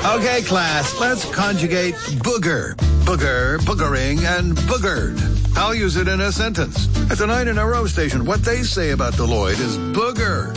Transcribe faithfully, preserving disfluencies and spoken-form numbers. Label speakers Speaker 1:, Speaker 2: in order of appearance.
Speaker 1: Okay, class, let's conjugate booger. Booger, boogering, and boogered. I'll use it in a sentence. At the Nine in a Row station, what they say about Deloitte is booger.